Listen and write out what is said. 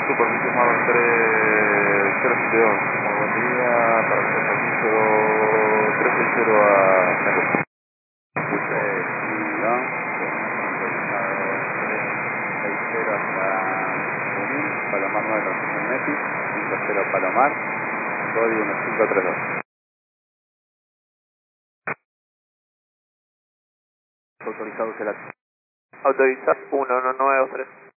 Superficie más 3072. Muy buen día, para el servicio 360 a Mendoza. Estilo, autorizado 360 hasta Junín, Palomar 9, transmisión Metis, 50 Palomar, código 1532. Autorizado Celato. Autorizado 1923.